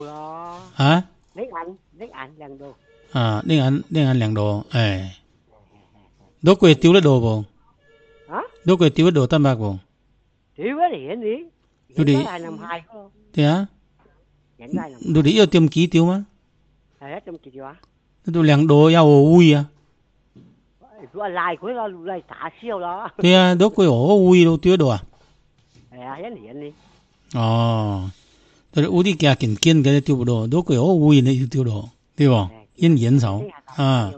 咯， 啊？ 拎銀兩度， 啊，恁兩度，都過丟得多無？ 啊？ 都過丟得多得白無？ 屌啊你， 你哋人家係nằm hai個， 對啊， 人家係nằm 你哋要點幾丟嗎？ 係一種叫做啊， 都兩度要我會啊？ 如果賴佢啦，嚟打消啦， 對啊，都過我會都丟到啊？ 係啊，一年呢， 哦，但係有啲家近近嘅丟唔到，都過我會你就丟到，對無？因煙草啊，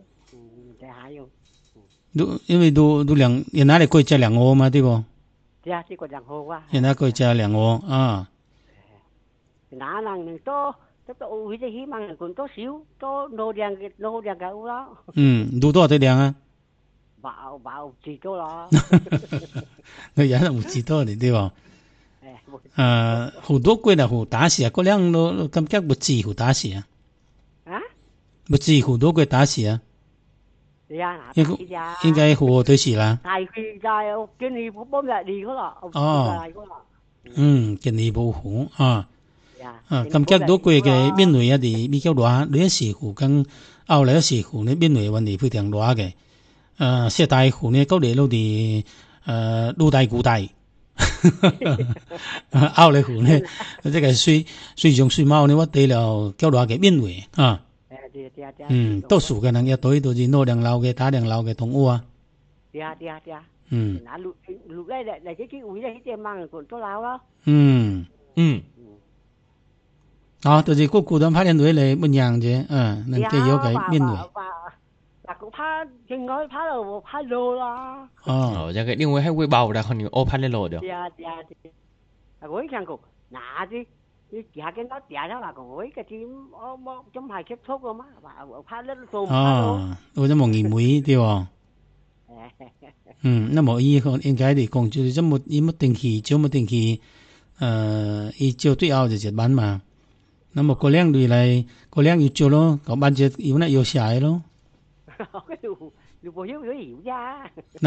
都因為都兩，原來你過只兩個嘛，對無？ 對啊，這個人好啊， 原來過只兩個啊。 哪能多？都會啲希望人còn多少，多攞兩個啦。 攞多少量啊？ 冇幾多啦。 佢有人唔知道你對吧？好多鬼啦，好打死啊！嗰兩都感覺不止好打死啊！ 啊？ 不止好多鬼打死啊！ 對啊， 應該好對死啦。 係佢就係見你幫日嚟嗰啦。 哦，見你保護啊！感覺到鬼嘅面內一啲比較大，你一時乎跟後來一時乎呢面內問題非常大嘅。石大湖呢，高嚟攞啲陸大古大。拗嚟湖呢，即係水上水貓呢，我哋了較大嘅面內啊。多數嘅人一隊都是攞兩樓嘅打兩樓嘅動物啊。 對啊。嗱，錄嚟啲會咧，啲蚊còn多樓咯。 就是個古人拍面內嚟乜樣啫，能夠有個面內。 cũng phá chừng nói phá lô啦。 就係因為喺會爆啦，可能我拍得落咗。 嗰啲個嗱啲下cái nó chạy đó là cái team trong hai kết thúc rồi mà phá lên tôm phá luôn。 我都望見妹對喎。那麼伊應該嚟講就是這麼伊冇定期，就冇定期，伊就最後就一班嘛。那麼過兩隊嚟，過兩要做咯，個班就要那要下咯。 你不hiểu ra。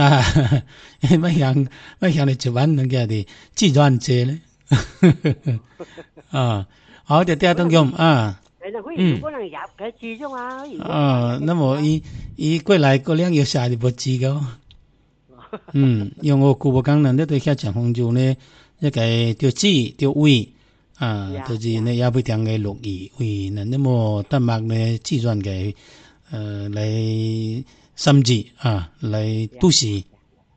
mấy hàng này chụp ảnh kia thì chỉ toàn chế đấy. Để theo thông dụng nó một ý quay lại có lẽ nhiều xài thì bớt chi đâu. Dùng ô cụ bộ căng nè, tôi khai chẳng phong dù này cái tiêu chỉ tiêu uy tôi chỉ này ya bị tiếng cái lục ý uy nè, nếu mà tâm mạc này chỉ toàn cái lại xâm dị lại tu sĩ.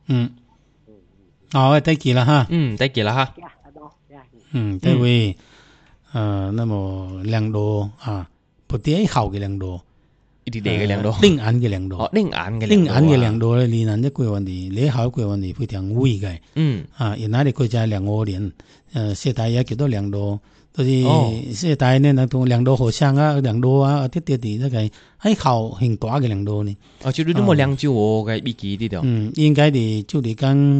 Tới kỳ là ha. Tới kỳ là ha. Tại vì nó một lượng đồ bữa tiết hậu cái lượng đồ đi để cái lượng đồ linh ảnh cái lượng đồ linh ảnh cái lượng đồ này là những cái vấn đề lễ hội cái vấn đề非常危cái hiện nay thì coi ra lượng ô điện xe tải ya kiểu đó lượng đồ thì xe tải này là tụ lượng đồ hồ sang lượng đồ tiết tiết thì cái hay hậu hình tỏa cái lượng đồ này chứ đúng một lượng chú cái bị kỳ đi đâu 應該thì chú đi căn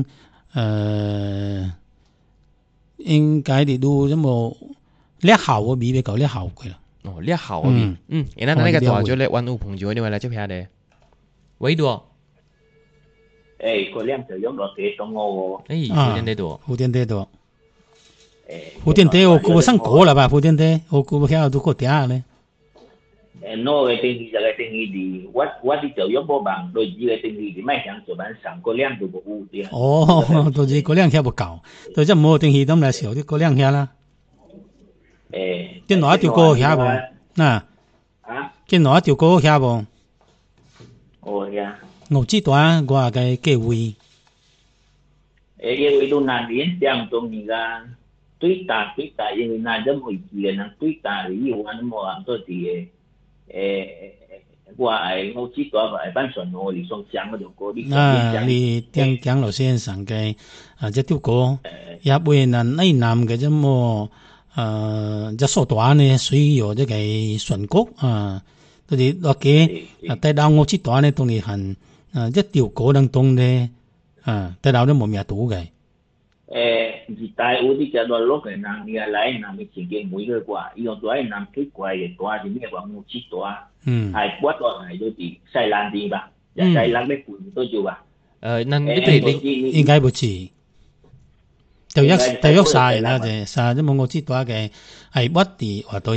應該thì đu giống một lẽ hậu bị bị cậu lẽ hậu cái là lẽ hậu bị hiện nay cái tòa chỗ lẽ quan u phùng chỗ này mà là chấp nhận đấy vậy đùa có lẽ sử dụng đồ tiền trong ngô Phú Tiên Tế đùa Phú Tiên Tế ô cô sang cổ là bà Phú Tiên Tế ô cô theo tôi có tiền này nó cái tình gì thì what đi sử dụng bao bằng đôi gì cái tình gì thì mấy hàng số bán sẵn có lẽ từ bộ u tiền tôi chỉ có lẽ theo bộ cầu tôi chỉ mua tình gì đó là xíu thì có lẽ theo là cái nói tiểu cô theo bộ nè cái nói tiểu cô theo bộ ngủ chỉ toán qua cái quỳ cái quỳ tôi nằm đến xem tôi nhìn ra Twitter nhưng mà đâm hồi kia là Twitter thì nhiều anh mua tôi thì qua ngủ chỉ toán và ban soạn ngồi thì xong sáng cái cô đi đi tiếng tiếng老先生嘅即條歌一般人呢男嘅啫麼一數段呢需要即係順曲佢哋落嘅帶到我知段呢當然係一條歌當中呢帶到都冇咩讀嘅 chỉ tại u đi chợ lúc cái nàng đi lại nàng bị chỉ cái mũi cái quả yêu tuổi nàng cái quả cái quả thì nghe quả ngủ chỉ toa hai quát toa này tôi chỉ sai lan đi bà sai lan mấy cuốn tôi chịu bà nên cái gì 應該不止大約晒啦，就晒咗冇我知道嘅係屈啲話到。